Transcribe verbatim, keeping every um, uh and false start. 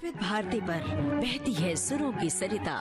विविध भारती पर बहती है सुरों की सरिता।